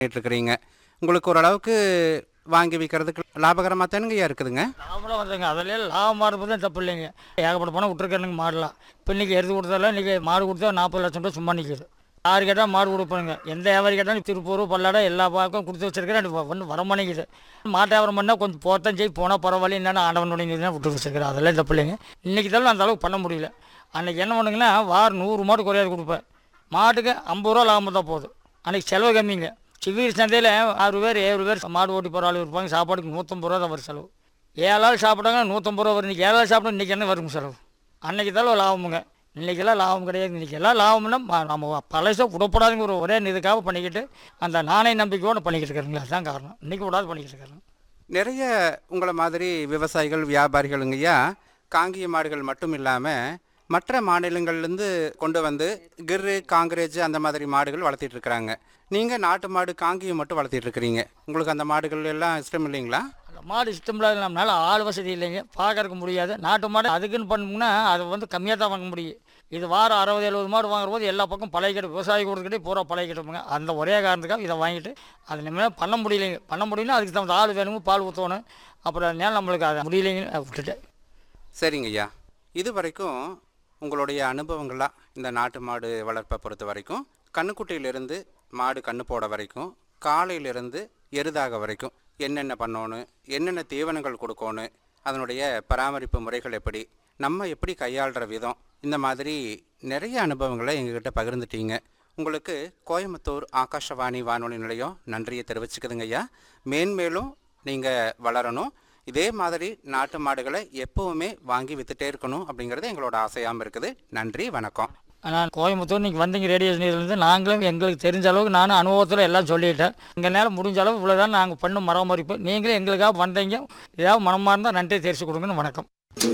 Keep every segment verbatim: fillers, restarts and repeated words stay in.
இருக்கிறீங்க. உங்களுக்கு ஓரளவுக்கு வாங்கி விற்கிறதுக்கு லாபகரமாக தானுங்கய்யா இருக்குதுங்க. லாபம்லாம் வந்துங்க, அதிலே லாபமாக இருப்பது தான் தப்பு இல்லைங்க. ஏகப்பட்ட பணம் விட்டுருக்கானுங்க மாடலாம். இப்போ இன்றைக்கி எடுத்து கொடுத்தாலும் இன்றைக்கி மாடு கொடுத்தா நாற்பது லட்சம் ரூபா சும்மா நிற்கிது. யார் கேட்டால் மாடு கொடுப்பானுங்க, எந்த வியாபாரி கேட்டாலும் திருப்பூர் பல்லாட எல்லா பக்கம் கொடுத்து வச்சிருக்கிறேன். ஒன்றும் வர மாட்டேங்குது. மாட்டு வியாபாரம் பண்ணால் கொஞ்சம் போத்தான் செய்ய போனால் பரவாயில்ல, என்னென்ன ஆண்டவனுடைய தான் விட்டு வச்சிருக்கிறேன். அதெல்லாம் தப்பு இல்லைங்க. இன்றைக்கி தான் அந்த அளவுக்கு பண்ண முடியல. அன்றைக்கி என்ன பண்ணுங்கன்னா வாரம் நூறு மாடு குறையாது கொடுப்பேன். மாட்டுக்கு ஐம்பது ரூபா லாபம் தான் போகுது. அன்றைக்கி செலவு கம்மிங்க. சிவீர் சந்தையில் ஆறு பேர் ஏழு பேர் மாடு ஓட்டி போகிற ஆள் இருப்பாங்க. சாப்பாடுக்கு நூற்றம்பது ரூபா தான் வரும் செலவு. ஏழு ஆள் சாப்பிட்டாங்க நூற்றம்பது ரூபா வரும். இன்றைக்கி ஏழு ஆள் சாப்பிட்டா இன்றைக்கி என்ன வரும் செலவு? அன்றைக்கி தான் லாபமுங்க. இன்றைக்கெல்லாம் லாபம் கிடையாது. இன்றைக்கி எல்லாம் லாபம்னா நம்ம பழசை விடப்படாதுங்க ஒரு ஒரே இதுக்காக பண்ணிக்கிட்டு அந்த நாணய நம்பிக்கையோடு பண்ணிக்கிட்டு இருக்கிறாங்களா, அதுதான் காரணம். இன்றைக்கி விடாது பண்ணிக்கிட்டு இருக்காங்க. நிறைய உங்களை மாதிரி விவசாயிகள் வியாபாரிகளுங்கய்யா காங்கிய மாடுகள் மட்டும் இல்லாமல் மற்ற மாநிலங்கள்லேருந்து கொண்டு வந்து கிர்ரு காங்கிரேஜ் அந்த மாதிரி மாடுகள் வளர்த்திட்டு இருக்கிறாங்க. நீங்கள் நாட்டு மாடு காங்கியம் மட்டும் வளர்த்திட்டு இருக்கிறீங்க. உங்களுக்கு அந்த மாடுகள் எல்லாம் இஷ்டம் இல்லைங்களா? அந்த மாடு இஷ்டம் இல்லாத நம்மளால ஆள் வசதி இல்லைங்க, பார்க்கறக்கு முடியாது. நாட்டு மாடு அதுக்குன்னு பண்ணோம்னா அதை வந்து கம்மியாக தான் வாங்க முடியும். இது வாரம் அறுபது எழுபது மாடு வாங்குற போது எல்லா பக்கம் பழையக்கிட்டு விவசாயி கொடுத்துக்கிட்டே பூரா பழையக்கிட்டோமுங்க. அந்த ஒரே காரணத்துக்காக இதை வாங்கிட்டு அதை நம்ம பண்ண முடியலைங்க. பண்ண முடியலன்னா அதுக்கு தகுந்த ஆள் வேணுங்க, பால் ஊற்றணும். அப்புறம் அதனால நம்மளுக்கு அதை முடியலைங்கன்னு விட்டுட்டேன். சரிங்க ஐயா, இது வரைக்கும் உங்களுடைய அனுபவங்களாக இந்த நாட்டு மாடு வளர்ப்பை பொறுத்த வரைக்கும் கண்ணுக்குட்டியிலிருந்து மாடு கண்ணு போட வரைக்கும் காலையிலிருந்து எருதாக வரைக்கும் என்னென்ன பண்ணணும், என்னென்ன தீவனங்கள் கொடுக்கணும், அதனுடைய பராமரிப்பு முறைகள் எப்படி, நம்ம எப்படி கையாளுற விதம், இந்த மாதிரி நிறைய அனுபவங்களை எங்ககிட்ட பகிர்ந்துட்டீங்க. உங்களுக்கு கோயம்புத்தூர் ஆகாஷவாணி வானொலி நிலையம் நன்றியை தெரிவிச்சுக்குதுங்க ஐயா. மேன்மேலும் நீங்கள் வளரணும். இதே மாதிரி நாட்டு மாடுகளை எப்பவுமே வாங்கி வித்துட்டே இருக்கணும் அப்படிங்கிறது எங்களோட ஆசையாகவும் இருக்குது. நன்றி, வணக்கம். நான் கோயம்புத்தூர் இன்றைக்கி வந்தீங்க ரேடியோ நிலையத்துலேருந்து. நாங்களும் எங்களுக்கு தெரிஞ்ச அளவுக்கு நானும் அனுபவத்தில் எல்லாம் சொல்லிட்டேன். எங்கள் நேரம் முடிஞ்ச அளவு இவ்வளோ தான் நாங்கள் பண்ணும் பராமரிப்பு. நீங்களும் எங்களுக்காக வந்தீங்க. ஏதாவது மனமாக இருந்தால் நன்றி தெரிவித்து கொடுங்கன்னு. வணக்கம்.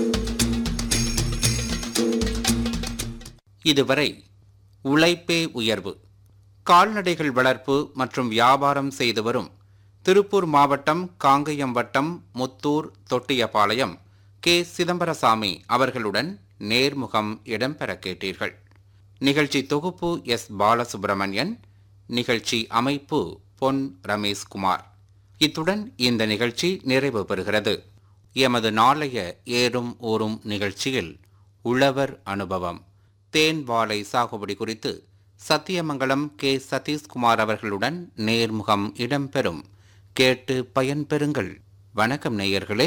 இதுவரை உழைப்பே உயர்வு, கால்நடைகள் வளர்ப்பு மற்றும் வியாபாரம் செய்து வரும் திருப்பூர் மாவட்டம் காங்கயம் வட்டம் முத்தூர் தொட்டியபாளையம் கே சிதம்பரசாமி அவர்களுடன் நேர்முகம் இடம்பெற கேட்டீர்கள். நிகழ்ச்சி தொகுப்பு எஸ் பாலசுப்பிரமணியன், நிகழ்ச்சி அமைப்பு பொன் ரமேஷ்குமார். இத்துடன் இந்த நிகழ்ச்சி நிறைவு பெறுகிறது. எமது நாளைய ஏறும் ஊறும் நிகழ்ச்சியில் உழவர் அனுபவம் தேன் வாழை சாகுபடி குறித்து சத்தியமங்கலம் கே சதீஷ்குமார் அவர்களுடன் நேர்முகம் இடம்பெறும். கேட்டு பயன்பெறுங்கள். வணக்கம் நேயர்களே.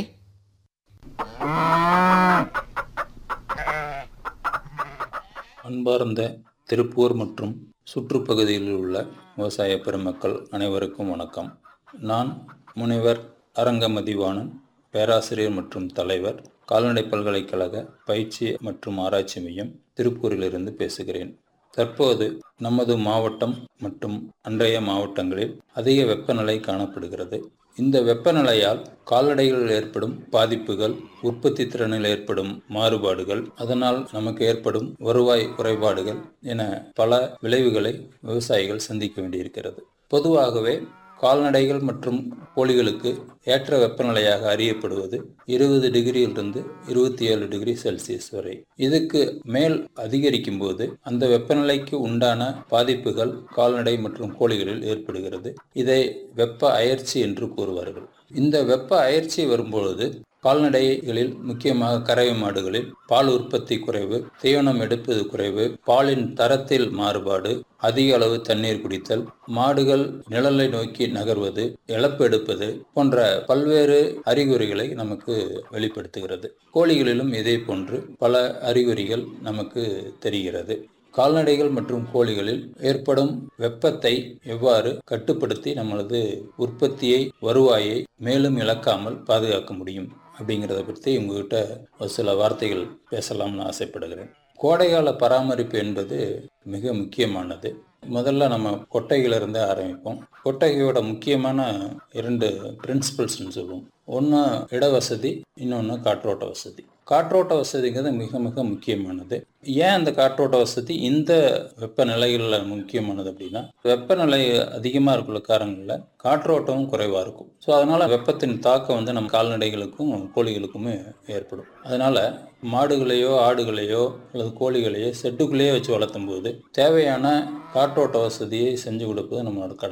அன்பார்ந்த திருப்பூர் மற்றும் சுற்றுப்பகுதியில் உள்ள விவசாய பெருமக்கள் அனைவருக்கும் வணக்கம். நான் முனைவர் அரங்கமதிவாணன், பேராசிரியர் மற்றும் தலைவர், கால்நடை பல்கலைக்கழக பயிற்சி மற்றும் ஆராய்ச்சி மையம், திருப்பூரிலிருந்து பேசுகிறேன். தற்போது நமது மாவட்டம் மற்றும் அன்றைய மாவட்டங்களில் அதிக வெப்பநிலை காணப்படுகிறது. இந்த வெப்பநிலையால் கால்நடைகளில் ஏற்படும் பாதிப்புகள், உற்பத்தி திறனில் ஏற்படும் மாறுபாடுகள், அதனால் நமக்கு ஏற்படும் வருவாய் குறைபாடுகள் என பல விளைவுகளை விவசாயிகள் சந்திக்க வேண்டியிருக்கிறது. பொதுவாகவே கால்நடைகள் மற்றும் கோழிகளுக்கு ஏற்ற வெப்பநிலையாக அறியப்படுவது இருபது டிகிரியிலிருந்து இருபத்தி ஏழு டிகிரி செல்சியஸ் வரை. இதுக்கு மேல் அதிகரிக்கும் போது அந்த வெப்பநிலைக்கு உண்டான பாதிப்புகள் கால்நடை மற்றும் கோழிகளில் ஏற்படுகிறது. இதை வெப்ப அயற்சி என்று கூறுவார்கள். இந்த வெப்ப அயற்சி வரும்பொழுது கால்நடைகளில் முக்கியமாக கறவை மாடுகளில் பால் உற்பத்தி குறைவு, தீவனம் எடுப்பது குறைவு, பாலின் தரத்தில் மாறுபாடு, அதிக அளவு தண்ணீர் குடித்தல், மாடுகள் நிழலை நோக்கி நகர்வது, இழப்பு எடுப்பது போன்ற பல்வேறு அறிகுறிகளை நமக்கு வெளிப்படுத்துகிறது. கோழிகளிலும் இதே போன்று பல அறிகுறிகள் நமக்கு தெரிகிறது. கால்நடைகள் மற்றும் கோழிகளில் ஏற்படும் வெப்பத்தை எவ்வாறு கட்டுப்படுத்தி நம்மளது உற்பத்தியை, வருவாயை மேலும் இழக்காமல் பாதுகாக்க முடியும் அப்படிங்கிறத பற்றி உங்ககிட்ட ஒரு சில வார்த்தைகள் பேசலாம்னு ஆசைப்படுகிறேன். கோடைகால பராமரிப்பு என்பது மிக முக்கியமானது. முதல்ல நம்ம கொட்டைகளிலிருந்து ஆரம்பிப்போம். கொட்டகையோட முக்கியமான இரண்டு பிரின்சிபல்ஸ்ன்னு சொல்லுவோம். ஒன்று இடவசதி, இன்னொன்று காற்றோட்ட வசதி. காற்றோட்ட வசதிங்கிறது மிக மிக முக்கியமானது. ஏன் அந்த காற்றோட்ட வசதி இந்த வெப்பநிலைகளில் முக்கியமானது அப்படின்னா, வெப்பநிலை அதிகமாக இருக்கிற காரணங்களில் காற்றோட்டமும் குறைவாக இருக்கும். ஸோ அதனால் வெப்பத்தின் தாக்கம் வந்து நம்ம கால்நடைகளுக்கும் கோழிகளுக்குமே ஏற்படும். அதனால் மாடுகளையோ ஆடுகளையோ அல்லது கோழிகளையோ செட்டுக்குள்ளேயே வச்சு வளர்த்தும் போது தேவையான காற்றோட்ட வசதியை செஞ்சு கொடுப்பது நம்மளோட கடமை.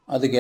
அதுக்கு